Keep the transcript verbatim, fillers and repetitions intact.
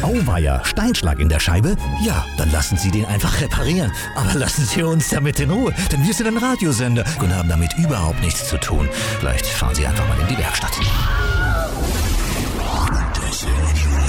Auweia, Steinschlag in der Scheibe? Ja, dann lassen Sie den einfach reparieren. Aber lassen Sie uns damit in Ruhe, denn wir sind ein Radiosender und haben damit überhaupt nichts zu tun. Vielleicht fahren Sie einfach mal in die Werkstatt. Das Radio.